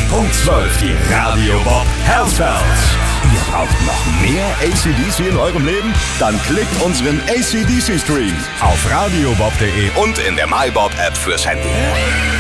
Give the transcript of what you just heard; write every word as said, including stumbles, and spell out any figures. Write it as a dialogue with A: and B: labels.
A: Punkt zwölf, die Radio Bob Healthbells. Ihr braucht noch mehr A C D C in eurem Leben? Dann klickt unseren A C D C Stream auf radiobob punkt de und in der MyBob App fürs Handy.